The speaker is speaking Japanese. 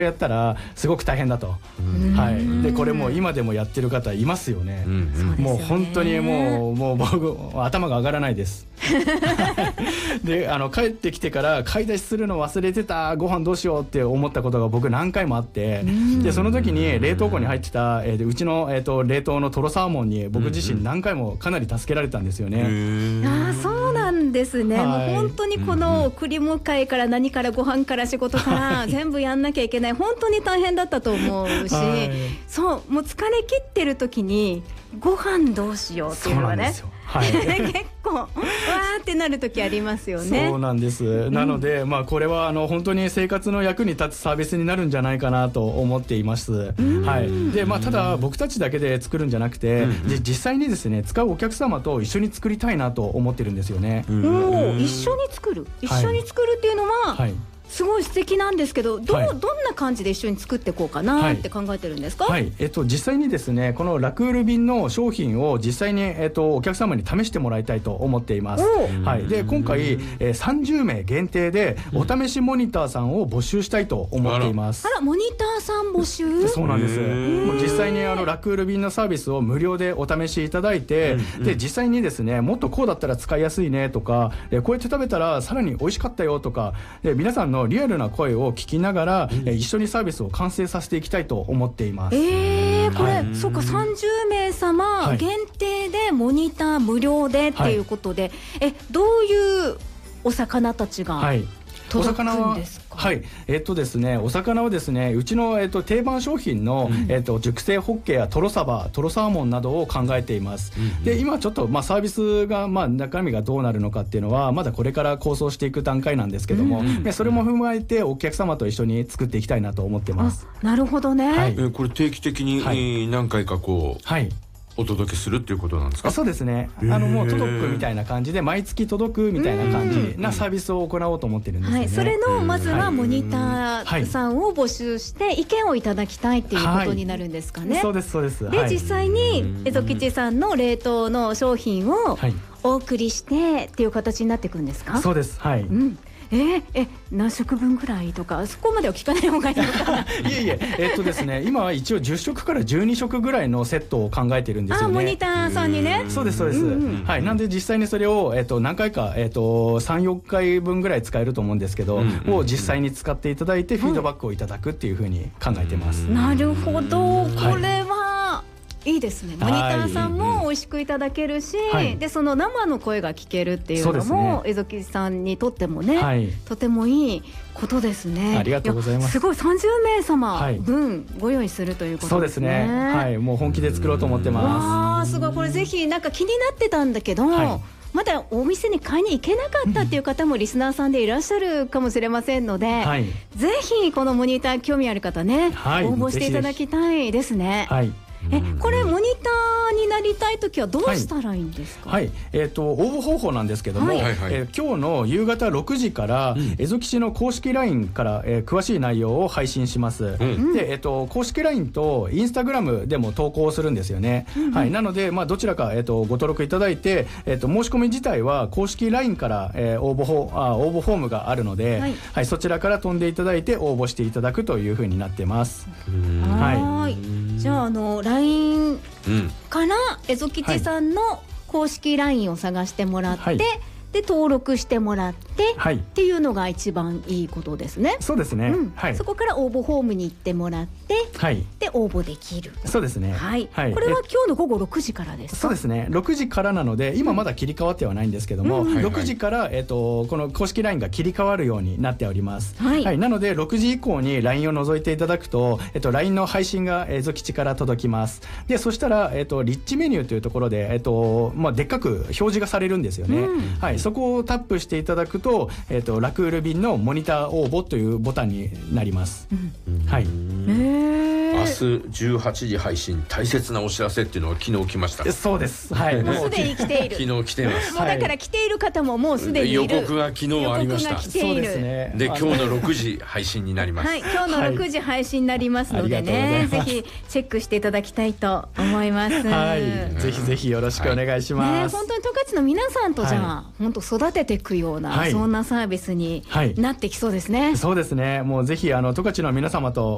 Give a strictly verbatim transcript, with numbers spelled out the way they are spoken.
やったらすごく大変だと、はい、でこれもう今でもやってる方いますよね。もう本当にもうもう僕頭が上がらないですであの帰ってきてから買い出しするの忘れてた、ご飯どうしようって思ったことが僕何回もあって、でその時に冷凍庫に入ってた、えー、うちの、えー、と冷凍のトロサーモンに僕自身何回もかなり助けられたんですよね。 あ、そうなんですね、 はい、 もう本当にこの送り迎えから何からご飯から仕事から全部やんなきゃいけない、本当に大変だったと思うし、はい、そうもう疲れ切ってる時にご飯どうしようっていうのはね、はい、結構わーってなる時ありますよね。 そうなんです。なので、うん、まあこれはあの本当に生活の役に立つサービスになるんじゃないかなと思っています。はい。でまあただ僕たちだけで作るんじゃなくて、実際にですね使うお客様と一緒に作りたいなと思ってるんですよね。 お、一緒に作る一緒に作るっていうのは、はい、すごい素敵なんですけど、どう、はい、どんな感じで一緒に作っていこうかなって考えてるんですか？ はい、はい、えっと、実際にですねこのラクール便の商品を実際に、えっと、お客様に試してもらいたいと思っています。はい、で今回、えー、さんじゅうめい限定でお試しモニターさんを募集したいと思っています。 あら、モニターさん募集？ そうなんです。もう実際にあのラクール便のサービスを無料でお試しいただいて、で実際にですねもっとこうだったら使いやすいねとか、えー、こうやって食べたらさらに美味しかったよとか、で皆さんのリアルな声をを聞きながら、うん、一緒にサービスを完成させていきたいと思っています。 えー、これ、はい、そうかさんじゅうめいさま限定でモニター無料でっていうことで、はい、えどういうお魚たちが、はい、届くんですか？ はい、えっとですね、お魚はですね、うちの、えっと、定番商品の、うん、えっと、熟成ホッケやトロサバ、トロサーモンなどを考えています。うんうん、で今ちょっと、まあ、サービスが、まあ、中身がどうなるのかっていうのはまだこれから構想していく段階なんですけども、うんうん、でそれも踏まえてお客様と一緒に作っていきたいなと思ってます。 なるほどね。 はい、えこれ定期的に、はい、何回かこう、はい、お届けするっていうことなんですか？ そうですね。あのもう届くみたいな感じで毎月届くみたいな感じなサービスを行おうと思ってるんですよね。 はい、それのまずはモニターさんを募集して意見をいただきたいっていうことになるんですかね。はい、 そうですそうです。 で、はい、実際にエゾ吉さんの冷凍の商品をお送りしてっていう形になっていくんですか？ そうです。はい。うん、 えー、え何食分ぐらいとかそこまでは聞かない方がいいのかな。いえいえ、えっとですね今は一応じゅっしょくからじゅうにしょくぐらいのセットを考えてるんですよね。 あ、モニターさんにね。 そうですそうです、うんうん、はい。なんで実際にそれを、えっと、何回か、えっと、さん、よっかいぶんぐらい使えると思うんですけど、うんうんうん、を実際に使っていただいてフィードバックをいただくっていうふうに考えてます。 うん、なるほど、これはいいですね。モニターさんも美味しくいただけるし、はい、でその生の声が聞けるっていうのもエゾ吉さんにとってもね、はい、とてもいいことですね。 ありがとうございます。 すごいさんじゅうめいさま分ご用意するということですね。 そうですね。はい、もう本気で作ろうと思ってます。 わー、すごい。これぜひなんか気になってたんだけど、はい、まだお店に買いに行けなかったっていう方もリスナーさんでいらっしゃるかもしれませんので、はい、ぜひこのモニター興味ある方ね、はい、応募していただきたいですね。はい。えこれモニターになりたいときはどうしたらいいんですか？ はい、はい、えーと応募方法なんですけども、はい、えー、今日の夕方ろくじから、うん、エゾ吉の公式 ライン から、えー、詳しい内容を配信します。うん、で、えーと公式 ライン とインスタグラムでも投稿するんですよね。うん、はい、なので、まあ、どちらか、えーとご登録いただいて、えーと申し込み自体は公式 ライン から、えー、応募フォあ応募フォームがあるので、はいはい、そちらから飛んでいただいて応募していただくというふうになってます。 はい、じゃあ、あの ライン からエゾ吉さんの公式 ライン を探してもらって、はい、で登録してもらって、はい、っていうのが一番いいことですね。 そうですね、うん、はい、 そこから応募フォームに行ってもらって、はい、で応募できる。 そうですね、 はいはい、これは今日のごごろくじからですか？ そうですね、ろくじからなので今まだ切り替わってはないんですけども、うん、ろくじから、えー、とこの公式 ライン が切り替わるようになっております。はいはい、なのでろくじ以降に ライン を覗いていただくと、えー、と ライン の配信がエゾ吉から届きます。でそしたら、えー、とリッチメニューというところで、えーとまあ、でっかく表示がされるんですよね。うん、はい、そこをタップしていただくと、えー、とラクール便のモニター応募というボタンになります。うん、はい。 明日じゅうはちじ配信、大切なお知らせっていうのが昨日来ました。 そうです。はい。 もうすでに来ている。 昨日来てます。 もうだから来ている方ももうすでにいる。 予告が昨日ありました。 そうですね。 で今日のろくじ配信になります。 はい。今日のろくじ配信になりますのでね、ぜひチェックしていただきたいと思います。 はい。ぜひぜひよろしくお願いします。 ね、本当に十勝の皆さんとじゃあ本当育てていくようなそんなサービスになってきそうですね。 そうですね。もうぜひあの十勝の皆様と